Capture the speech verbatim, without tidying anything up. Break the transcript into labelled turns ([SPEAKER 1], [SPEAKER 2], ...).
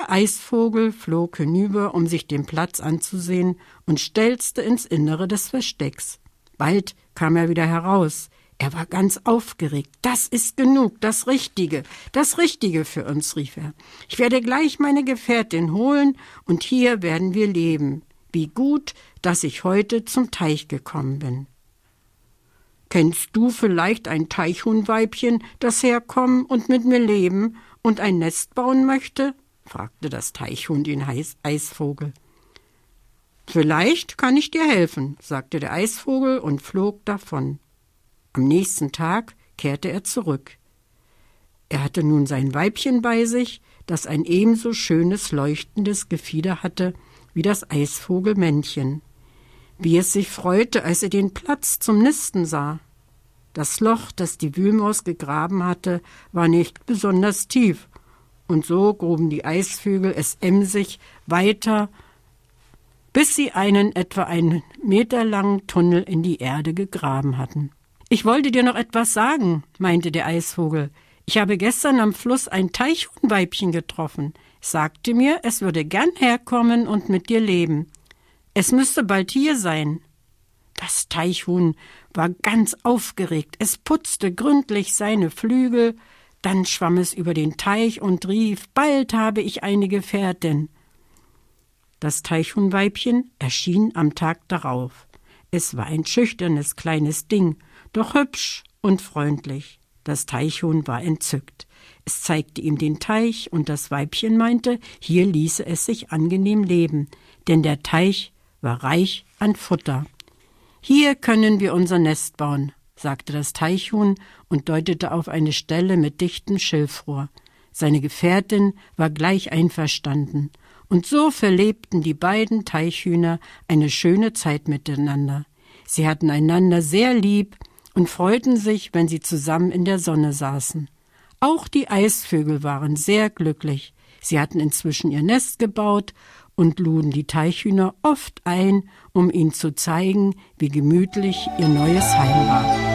[SPEAKER 1] Der Eisvogel flog hinüber, um sich den Platz anzusehen, und stelzte ins Innere des Verstecks. Bald kam er wieder heraus. Er war ganz aufgeregt. »Das ist genug, das Richtige, das Richtige für uns«, rief er. »Ich werde gleich meine Gefährtin holen, und hier werden wir leben. Wie gut, dass ich heute zum Teich gekommen bin.« »Kennst du vielleicht ein Teichhuhnweibchen, das herkommen und mit mir leben und ein Nest bauen möchte?« fragte das Teichhuhn den Eisvogel. »Vielleicht kann ich dir helfen«, sagte der Eisvogel und flog davon. Am nächsten Tag kehrte er zurück. Er hatte nun sein Weibchen bei sich, das ein ebenso schönes, leuchtendes Gefieder hatte wie das Eisvogelmännchen. Wie es sich freute, als er den Platz zum Nisten sah. Das Loch, das die Wühlmaus gegraben hatte, war nicht besonders tief, und so gruben die Eisvögel es emsig weiter, bis sie einen etwa einen Meter langen Tunnel in die Erde gegraben hatten. »Ich wollte dir noch etwas sagen«, meinte der Eisvogel. »Ich habe gestern am Fluss ein Teichhuhnweibchen getroffen. Es sagte mir, es würde gern herkommen und mit dir leben. Es müsste bald hier sein.« Das Teichhuhn war ganz aufgeregt. Es putzte gründlich seine Flügel, dann schwamm es über den Teich und rief, »Bald habe ich eine Gefährtin.« Das Teichhuhnweibchen erschien am Tag darauf. Es war ein schüchternes kleines Ding, doch hübsch und freundlich. Das Teichhuhn war entzückt. Es zeigte ihm den Teich, und das Weibchen meinte, hier ließe es sich angenehm leben, denn der Teich war reich an Futter. »Hier können wir unser Nest bauen«, sagte das Teichhuhn und deutete auf eine Stelle mit dichtem Schilfrohr. Seine Gefährtin war gleich einverstanden, und so verlebten die beiden Teichhühner eine schöne Zeit miteinander. Sie hatten einander sehr lieb und freuten sich, wenn sie zusammen in der Sonne saßen. Auch die Eisvögel waren sehr glücklich. Sie hatten inzwischen ihr Nest gebaut und luden die Teichhühner oft ein, um ihnen zu zeigen, wie gemütlich ihr neues Heim war.